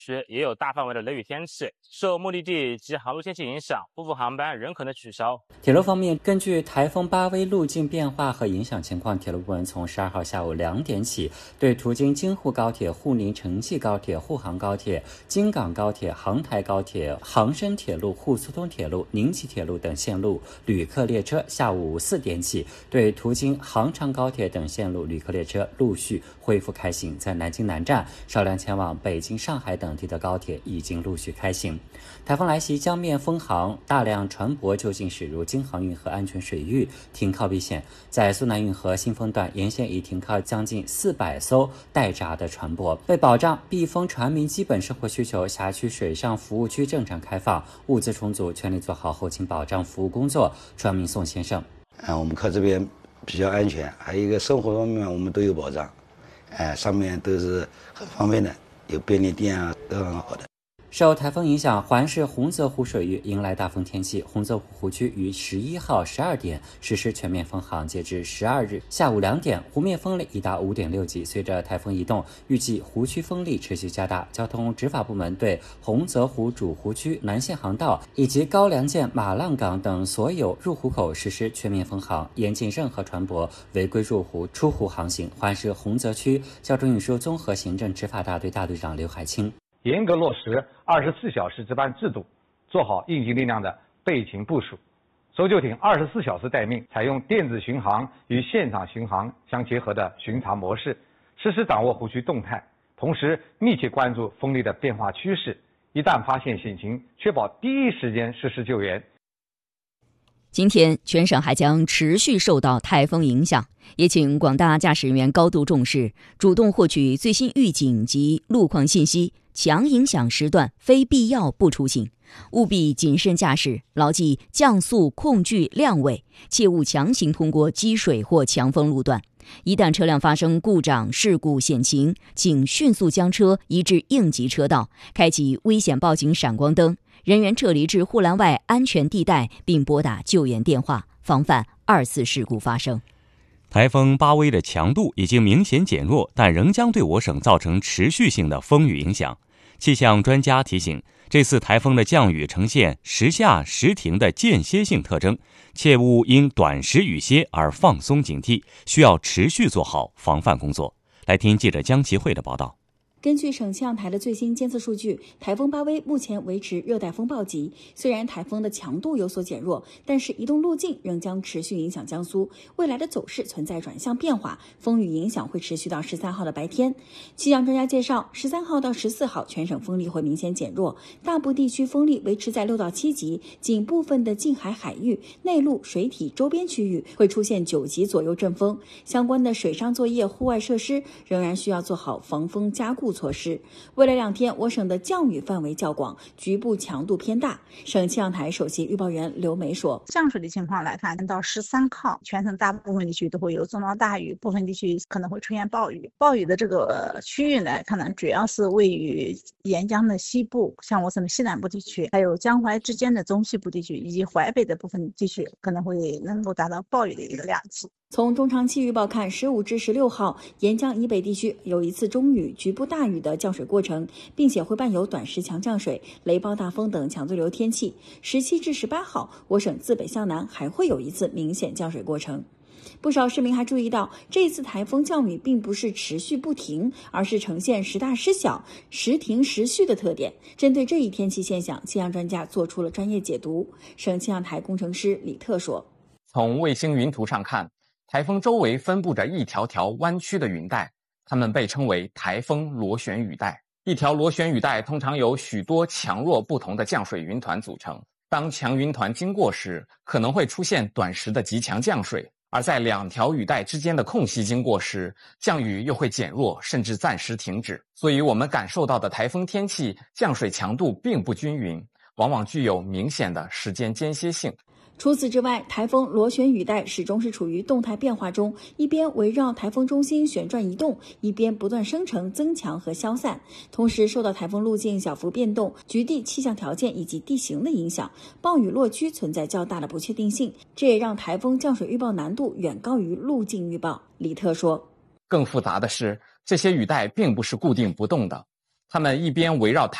区也有大范围的雷雨天气，受目的地及航路天气影响，部分航班仍可能取消。 铁路方面，根据台风巴威路径变化和影响情况，铁路部门从12号下午2点起，对途经京沪高铁、沪宁城际高铁、沪杭高铁、京港高铁、杭台高铁、杭深铁路、沪苏通铁路、宁吉铁路等线路旅客列车下午4点起，对途经杭长高铁等线路旅客列车陆续恢复开行。在南京南站，少量前往北京、上海等地的高铁已经陆续开行。台风来袭，江面封航，大量船舶就近驶入京杭运河安全水域停靠避险。在苏南运河新丰段沿线已停靠将近400艘待闸的船舶。为保障避风船民基本生活需求，辖区水上服务区正常开放，物资充足，全力做好后勤保障服务工作。船民宋先生： 我们靠这边比较安全，还有一个生活方面我们都有保障，上面都是很方便的，有便利店啊，都很好的。 受台风影响，环市洪泽湖水域迎来大风天气。洪泽湖湖区于11号12点实施全面封航，截至12日下午2点，湖面风力已达5.6级。随着台风移动，预计湖区风力持续加大。交通执法部门对洪泽湖主湖区南线航道以及高良县马浪港等所有入湖口实施全面封航，严禁任何船舶违规入湖、出湖航行。环市洪泽区交通运输综合行政执法大队大队长刘海清： 严格落实24小时值班制度，做好应急力量的备勤部署。搜救艇24小时待命，采用电子巡航与现场巡航相结合的巡查模式，实时掌握湖区动态，同时密切关注风力的变化趋势，一旦发现险情，确保第一时间实施救援。 今天全省还将持续受到台风影响，也请广大驾驶人员高度重视，主动获取最新预警及路况信息，强影响时段非必要不出行，务必谨慎驾驶，牢记降速、控距、亮尾，切勿强行通过积水或强风路段。一旦车辆发生故障、事故、险情，请迅速将车移至应急车道，开启危险报警闪光灯，人员撤离至护栏外安全地带，并拨打救援电话，防范2次事故发生。 台风巴威的强度已经明显减弱，但仍将对我省造成持续性的风雨影响。气象专家提醒，这次台风的降雨呈现时下时停的间歇性特征，切勿因短时雨歇而放松警惕，需要持续做好防范工作。来听记者江其慧的报道。 根据省气象台的最新监测数据，台风巴威目前维持热带风暴级。虽然台风的强度有所减弱，但是移动路径仍将持续影响江苏，未来的走势存在转向变化，风雨影响会持续到13号的白天。气象专家介绍，13号到14号全省风力会明显减弱，大部地区风力维持在6到7级，仅部分的近海海域、内陆、水体周边区域会出现9级左右阵风。相关的水上作业、户外设施仍然需要做好防风加固措施。未来2天，我省的降雨范围较广，局部强度偏大。省气象台首席预报员刘梅说， 降水的情况来看，到13号，全省大部分地区都会有中到大雨，部分地区可能会出现暴雨。暴雨的这个区域来看呢，主要是位于沿江的西部，像我省的西南部地区，还有江淮之间的中西部地区，以及淮北的部分地区，可能会能够达到暴雨的一个量级。 从中长期预报看，15至16号，沿江以北地区有一次中雨、局部大雨的降水过程，并且会伴有短时强降水、雷暴大风等强对流天气。17至18号，我省自北向南还会有一次明显降水过程。不少市民还注意到，这次台风降雨并不是持续不停，而是呈现时大时小、时停时续的特点。针对这一天气现象，气象专家做出了专业解读。省气象台工程师李特说， 从卫星云图上看，台风周围分布着一条条弯曲的云带，它们被称为台风螺旋雨带。一条螺旋雨带通常由许多强弱不同的降水云团组成，当强云团经过时，可能会出现短时的极强降水，而在2条雨带之间的空隙经过时，降雨又会减弱，甚至暂时停止。所以我们感受到的台风天气降水强度并不均匀，往往具有明显的时间间歇性。 除此之外，台风螺旋雨带始终是处于动态变化中，一边围绕台风中心旋转移动，一边不断生成、增强和消散。同时受到台风路径小幅变动、局地气象条件以及地形的影响，暴雨落区存在较大的不确定性，这也让台风降水预报难度远高于路径预报。李特说， 更复杂的是，这些雨带并不是固定不动的， 它们一边围绕